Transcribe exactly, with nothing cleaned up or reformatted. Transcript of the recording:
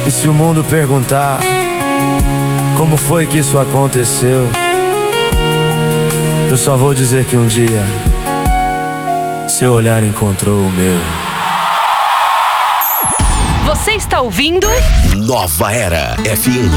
E se o mundo perguntar como foi que isso aconteceu, eu só vou dizer que um dia seu olhar encontrou o meu. Você está ouvindo Nova Era F M.